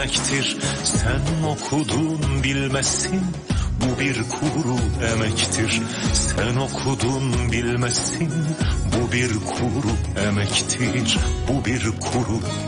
emektir. Sen okudun bilmezsin, bu bir kuru emektir. Sen okudun bilmezsin, bu bir kuru emektir. Bu bir kuru